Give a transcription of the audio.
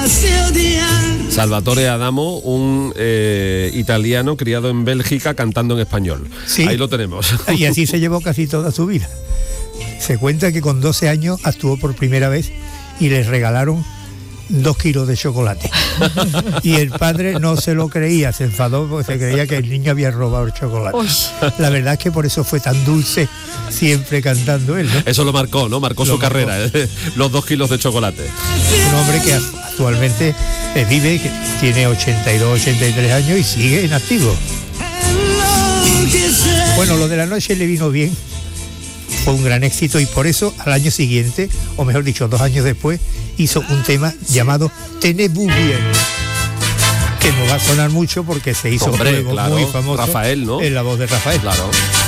Salvatore Adamo, un italiano criado en Bélgica cantando en español. Sí. Ahí lo tenemos. Y así se llevó casi toda su vida. Se cuenta que con 12 años actuó por primera vez y les regalaron 2 kilos de chocolate. Y el padre no se lo creía, se enfadó porque se creía que el niño había robado el chocolate. Uy. La verdad es que por eso fue tan dulce siempre cantando él, ¿no? Eso lo marcó, ¿no? Marcó su carrera, los 2 kilos de chocolate. Un hombre que actualmente vive, que tiene 82, 83 años y sigue en activo. Bueno, lo de la noche le vino bien, fue un gran éxito y por eso al año siguiente, o mejor dicho 2 años después, hizo un tema llamado Tenez-vous bien, que no va a sonar mucho porque se hizo Hombre, luego claro, muy famoso. Rafael, ¿no? En la voz de Rafael. Claro.